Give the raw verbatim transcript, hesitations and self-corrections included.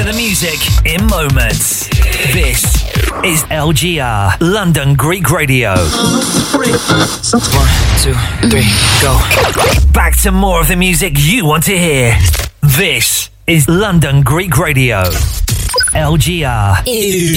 the music in moments. This is L G R, London Greek Radio. One, two, three, go. Back to more of the music you want to hear. This is London Greek Radio. L G R.